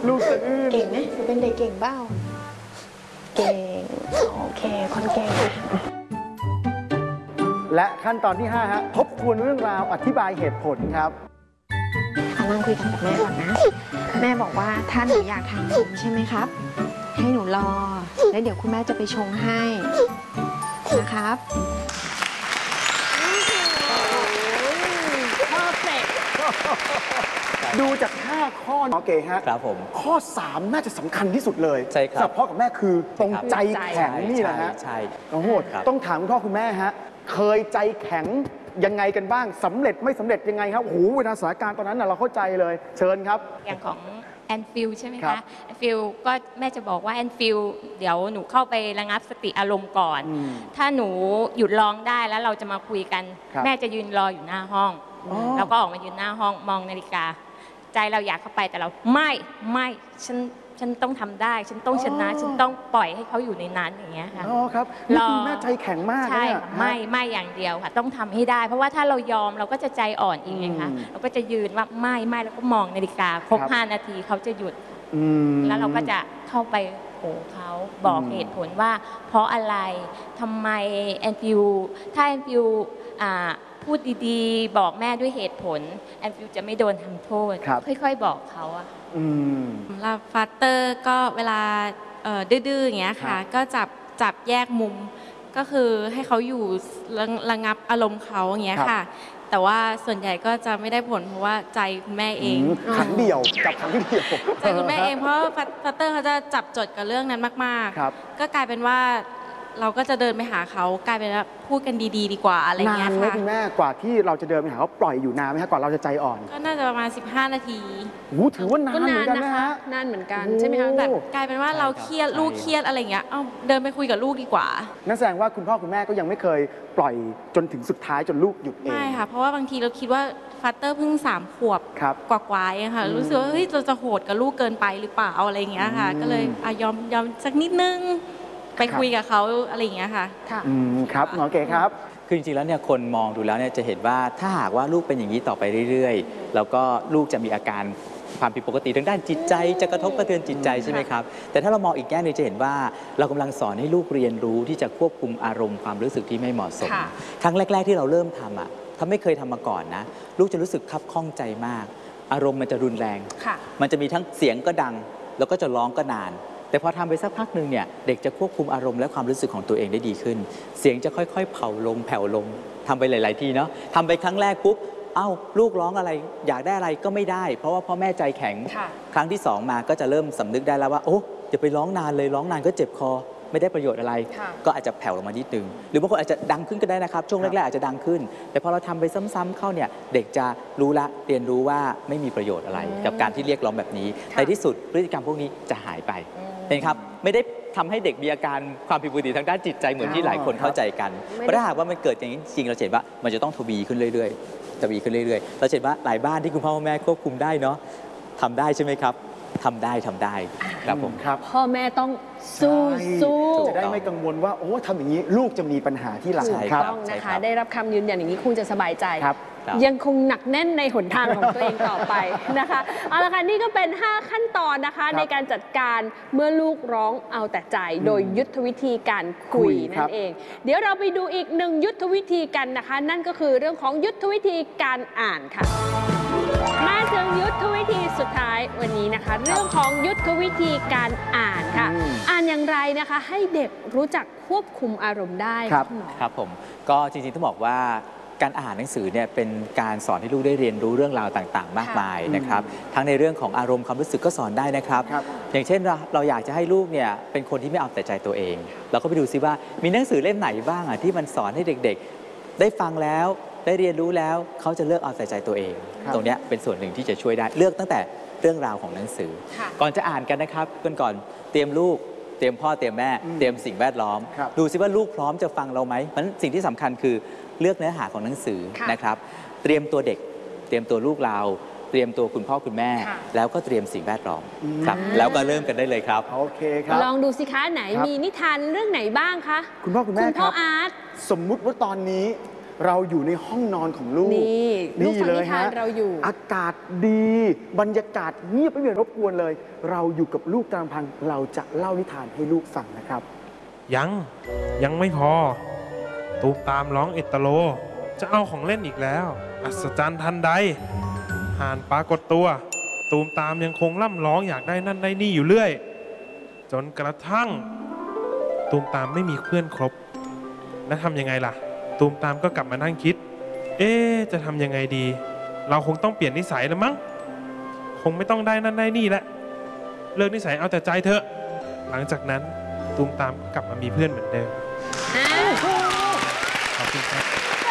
ลูกสะอื้นเก่งไหมหนูเป็นเด็กเก่งเปล่าเก่งโอเคคนเก่งและขั้นตอนที่5ฮะทบทวนเรื่องราวอธิบายเหตุผลครับนั่งคุยกันกับแม่ก่อนนะแม่บอกว่าถ้าหนูอยากทานนมใช่ไหมครับให้หนูรอแล้วเดี๋ยวคุณแม่จะไปชงให้นะครับดูจาก5ข้อโอเคฮะครับผมข้อ3น่าจะสำคัญที่สุดเลยใช่ครับสำหรับพ่อกับแม่คือตรงใจแข็งนี่แหละฮะใช่โอ้โหต้องถามคุณพ่อคุณแม่ฮะเคยใจแข็งยังไงกันบ้างสำเร็จไม่สำเร็จยังไงครับโอ้โหเวลาสถานการณ์ตอนนั้นเราเข้าใจเลยเชิญครับอย่างของแอนฟิลใช่ไหมคะแอนฟิลก็แม่จะบอกว่าแอนฟิลเดี๋ยวหนูเข้าไประงับสติอารมณ์ก่อนถ้าหนูหยุดร้องได้แล้วเราจะมาคุยกันแม่จะยืนรออยู่หน้าห้องแล้วก็ออกมายืนหน้าห้องมองนาฬิกาใจเราอยากเข้าไปแต่เราไม่ฉันต้องทำได้ฉันต้องชนะฉันต้องปล่อยให้เขาอยู่ในนั้นอย่างเงี้ยค่ะอ๋อครับนี่คือแม่ใจแข็งมากใช่ไม่อย่างเดียวค่ะต้องทำให้ได้เพราะว่าถ้าเรายอมเราก็จะใจอ่อนอีกไงคะเราก็จะยืนว่าไม่แล้วก็มองนาฬิกาครบ5 นาทีเขาจะหยุดแล้วเราก็จะเข้าไปโอ้เขาบอกเหตุผลว่าเพราะอะไรทำไมแอนฟิวถ้าแอนฟิวพูดดีๆบอกแม่ด้วยเหตุผลแอนฟิวจะไม่โดนทำโทษค่อยๆบอกเขาอะสำหรับฟาเตอร์ก็เวลาดื้อๆอย่างเงี้ยค่ะก็จับแยกมุมก็คือให้เขาอยู่ระงับอารมณ์เขาอย่างเงี้ยค่ะแต่ว่าส่วนใหญ่ก็จะไม่ได้ผลเพราะว่าใจคุณแม่เองขังเดี่ยวจับขังเดี่ยวใจคุณแม่เองเพราะฟาเตอร์เขาจะจับจดกับเรื่องนั้นมากๆก็กลายเป็นว่าเราก็จะเดินไปหาเขากลายเป็นว่าพูดกันดีๆดีกว่าอะไรเงี้ยค่ะนานไหมคุณแม่กว่าที่เราจะเดินไปหาเขาปล่อยอยู่นานไหมคะก่อนเราจะใจอ่อนก็น่าจะประมาณ15 นาทีโอ้ถือว่านานเหมือนกันนะฮะนานเหมือนกันใช่ไหมคะแต่กลายเป็นว่าเราเครียดลูกเครียดอะไรเงี้ยเอาเดินไปคุยกับลูกดีกว่านั่นแสดงว่าคุณพ่อคุณแม่ก็ยังไม่เคยปล่อยจนถึงสุดท้ายจนลูกหยุดเองไม่ค่ะเพราะว่าบางทีเราคิดว่าฟัตเตอร์เพิ่ง3 ขวบกว่าๆเองค่ะรู้สึกว่าเฮ้ยเราจะโหดกับลูกเกินไปหรือเปล่าอะไรเงี้ยค่ะก็เลยยอมสักนิดนึงไปคุยกับเขาอะไรอย่างเงี้ยค่ะครับหมอเก๋ครับคือจริงๆแล้วเนี่ยคนมองดูแล้วเนี่ยจะเห็นว่าถ้าหากว่าลูกเป็นอย่างนี้ต่อไปเรื่อยๆแล้วก็ลูกจะมีอาการความผิดปกติทางด้านจิตใจจะกระทบกระเทือนจิตใจใช่ไหมครับแต่ถ้าเรามองอีกแง่นึงจะเห็นว่าเรากำลังสอนให้ลูกเรียนรู้ที่จะควบคุมอารมณ์ความรู้สึกที่ไม่เหมาะสมครั้งแรกๆที่เราเริ่มทำถ้าไม่เคยทำมาก่อนนะลูกจะรู้สึกคับข้องใจมากอารมณ์มันจะรุนแรงมันจะมีทั้งเสียงก็ดังแล้วก็จะร้องก็นานแต่พอทำไปสักพักหนึ่งเนี่ยเด็กจะควบคุมอารมณ์และความรู้สึกของตัวเองได้ดีขึ้นเสียงจะค่อยๆเผาลงแผ่วลงทำไปหลายๆทีเนาะทำไปครั้งแรกปุ๊บลูกร้องอะไรอยากได้อะไรก็ไม่ได้เพราะว่าพ่อแม่ใจแข็งครั้งที่2มาก็จะเริ่มสำนึกได้แล้วว่าโอ้อย่าไปร้องนานเลยร้องนานก็เจ็บคอไม่ได้ประโยชน์อะไรก็อาจจะแผ่วลงมานิดนึงหรือบางคนอาจจะดังขึ้นก็ได้นะครับช่วงแรกๆอาจจะดังขึ้นแต่พอเราทำไปซ้ำๆเข้าเนี่ยเด็กจะรู้ละเรียนรู้ว่าไม่มีประโยชน์อะไรกับการที่เรียกร้องแบบนี้ในที่สุดพฤติกรรมพวกนี้จะหายไปเห็นครับไม่ได้ทำให้เด็กมีอาการความผิดปกติทางด้านจิตใจเหมือนที่หลายคนเข้าใจกันเพราะถ้าหากว่ามันเกิดอย่างนี้จริงเราเห็นว่ามันจะต้องทวีขึ้นเรื่อยๆทวีขึ้นเรื่อยๆเราเห็นว่าหลายบ้านที่คุณพ่อแม่ควบคุมได้เนาะทำได้ใช่ไหมครับทำได้ครับผมครับพ่อแม่ต้องสู้จะได้ไม่กังวลว่าโอ้ทำอย่างนี้ลูกจะมีปัญหาที่หลังครับต้องนะคะได้รับคำยืนยันอย่างนี้คงจะสบายใจยังคงหนักแน่นในหนทางของตัวเองต่อไปนะคะเอาละค่ะนี่ก็เป็น5ขั้นตอนนะคะในการจัดการเมื่อลูกร้องเอาแต่ใจโดยยุทธวิธีการคุยนั่นเองเดี๋ยวเราไปดูอีก1ยุทธวิธีกันนะคะนั่นก็คือเรื่องของยุทธวิธีการอ่านค่ะมาถึงยุทธวิธีสุดท้ายวันนี้นะคะเรื่องของยุทธวิธีการอ่านค่ะอ่านอย่างไรนะคะให้เด็กรู้จักควบคุมอารมณ์ได้ครับผมก็จริงๆต้องบอกว่าการอ่านหนังสือเนี่ยเป็นการสอนให้ลูกได้เรียนรู้เรื่องราวต่างๆมากมายนะครับทั้งในเรื่องของอารมณ์ความรู้สึกก็สอนได้นะครับอย่างเช่นเราอยากจะให้ลูกเนี่ยเป็นคนที่ไม่เอาแต่ใจตัวเองเราก็ไปดูซิว่ามีหนังสือเล่มไหนบ้างที่มันสอนให้เด็กๆได้ฟังแล้วได้เรียนรู้แล้วเขาจะเลือกเอาแต่ใจตัวเองตรงนี้เป็นส่วนหนึ่งที่จะช่วยได้เลือกตั้งแต่เรื่องราวของหนังสือก่อนจะอ่านกันนะครับก่อนเตรียมลูกเตรียมพ่อเตรียมแม่เตรียมสิ่งแวดล้อมดูซิว่าลูกพร้อมจะฟังเราไหมเพราะฉะนั้นสิ่งที่สำคัญคือเลือกเนื้อหาของหนังสือนะครับเตรียมตัวเด็กเตรียมตัวลูกเราเตรียมตัวคุณพ่อคุณแม่แล้วก็เตรียมสิ่งแวดล้อมครับแล้วก็เริ่มกันได้เลยครับโอเคครับลองดูสิคะไหนมีนิทานเรื่องไหนบ้างคะคุณพ่อคุณแม่ครับอาร์ตสมมุติว่าตอนนี้เราอยู่ในห้องนอนของลูกนี่ลูกฟังนิทานฮะเราอยู่อากาศดีบรรยากาศเงียบไม่มีรบกวนเลย เราอยู่กับลูกตามลำพังเราจะเล่านิทานให้ลูกฟังนะครับยังไม่พอ ตูมตามร้องเอตโล จะเอาของเล่นอีกแล้ว อัศจรรย์ทันใดห่านปรากฏตัว ตูมตามยังคงร่ำร้องอยากได้นั่นได้นี่อยู่เรื่อย จนกระทั่ง ตูมตามไม่มีเพื่อนครบ แล้วทำยังไงล่ะ ตูมตามก็กลับมานั่งคิด จะทำยังไงดี เราคงต้องเปลี่ยนนิสัยแล้วมั้ง คงไม่ต้องได้นั่นได้นี่แหละเลิกนิสัยเอาแต่ใจเถอะ หลังจากนั้นตูมตามกลับมามีเพื่อนเหมือนเดิม ขอบคุณครับ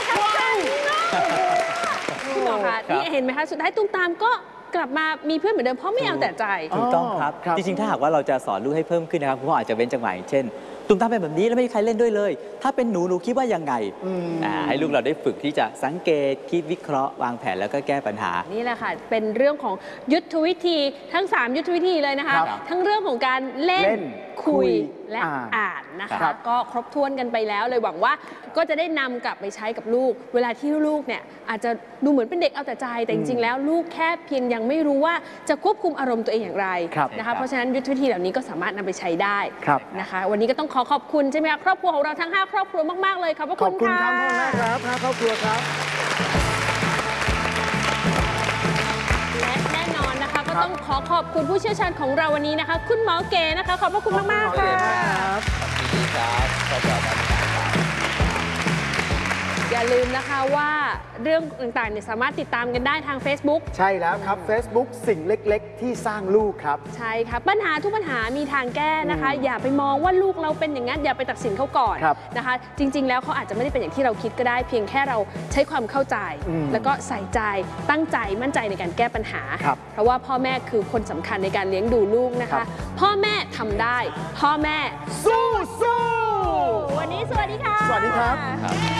คุณหมอคะนี่เห็นไหมคะสุดท้ายตูมตามก็กลับมามีเพื่อนเหมือนเดิมเพราะไม่เอาแต่ใจถูกต้องครับครับจริงๆ ถ้าหากว่าเราจะสอนลูกให้เพิ่มขึ้นนะครับคุณพ่ออาจจะเว้นจังหวะอย่างเช่นตุ้มตามเป็นแบบนี้แล้วไม่มีใครเล่นด้วยเลย ถ้าเป็นหนูคิดว่ายังไงให้ลูกเราได้ฝึกที่จะสังเกตคิดวิเคราะห์วางแผนแล้วก็แก้ปัญหานี่แหละค่ะ เป็นเรื่องของยุทธวิธีทั้ง 3 ยุทธวิธีเลยนะคะครับทั้งเรื่องของการเล่น คุย และอ่านอ่านนะครัคะบก็ครบถ้วนกันไปแล้วเลยหวังว่าก็จะได้นำกลับไปใช้กับลูก เวลาที่ลูกเนี่ยอาจจะดูเหมือนเป็นเด็กเอาแต่ใจ แต่จริงๆ แล้วลูกแค่เพียงยังไม่รู้ว่าจะควบคุมอารมณ์ตัวเองอย่างไรครับนะคะ เพราะฉะนั้นยุทธวิธีเหล่านี้ก็สามารถนำไปใช้ได้ครับนะคะ วันนี้ก็ต้องขอบคุณใช่ไหมคะครอบครัวของเราทั้ง 5 ครอบครัวมากๆเลยขอบพระขคุอบณคุณค่ะครับพ่อแม่ครับครอบครัวครับและแน่นอนนะคะก็ต้องขอบคุณผู้เชี่ยวชาญของเราวันนี้นะคะ คุณหมอเก๋นะคะ ขอบพระคุณมากๆค่ะดีครับขอบคุณครับอย่าลืมนะคะว่าเรื่องต่างๆเนี่ยสามารถติดตามกันได้ทาง Facebook ใช่แล้วครับ Facebook สิ่งเล็กๆ ที่สร้างลูกครับใช่ค่ะปัญหาทุกปัญหามีทางแก้นะคะ อย่าไปมองว่าลูกเราเป็นอย่างนั้นอย่าไปตัดสินเขาก่อนครับนะคะ จริง ๆ แล้วเขาอาจจะไม่ได้เป็นอย่างที่เราคิดก็ได้ เพียงแค่เราใช้ความเข้าใจ แล้วก็ใส่ใจตั้งใจมั่นใจในการแก้ปัญหาครับเพราะว่าพ่อแม่คือคนสำคัญในการเลี้ยงดูลูกนะครัคะบพ่อแม่ทำได้ พ่อแม่สู้วันนี้สวัสดีค่ะสวัสดีครับ